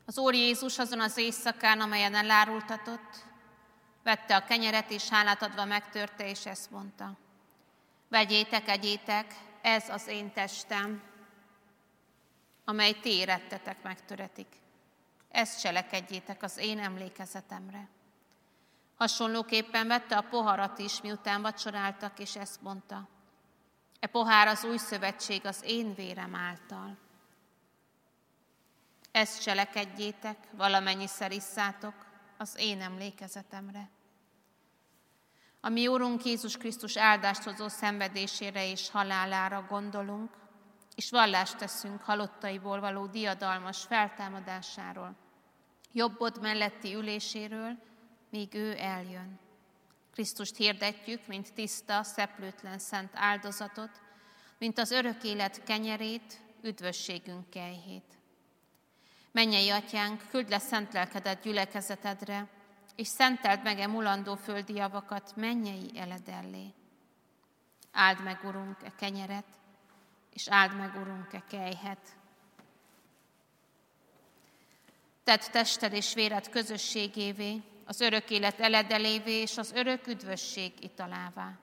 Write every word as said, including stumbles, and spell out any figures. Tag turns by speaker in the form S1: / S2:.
S1: Az Úr Jézus azon az éjszakán, amelyen elárultatott, vette a kenyeret, és hálát adva megtörte, és ezt mondta: vegyétek, egyétek, ez az én testem, amely ti érettetek megtöretik. Ezt cselekedjétek az én emlékezetemre. Hasonlóképpen vette a poharat is, miután vacsoráltak, és ezt mondta: e pohár az új szövetség az én vérem által. Ezt cselekedjétek, valamennyiszer isszátok az én emlékezetemre. A mi Úrunk Jézus Krisztus áldást hozó szenvedésére és halálára gondolunk, és vallást teszünk halottaiból való diadalmas feltámadásáról, jobbod melletti üléséről, míg ő eljön. Krisztust hirdetjük, mint tiszta, szeplőtlen szent áldozatot, mint az örök élet kenyerét, üdvösségünk kejhét. Mennyei Atyánk, küld le szent lelkedet gyülekezetedre, és szenteld meg e mulandó földi javakat mennyei eledellé. Áld meg, Urunk, e kenyeret, és áld meg, Urunk, e kejhet. Tedd tested és véred közösségévé, az örök élet eledelévé és az örök üdvösség italává.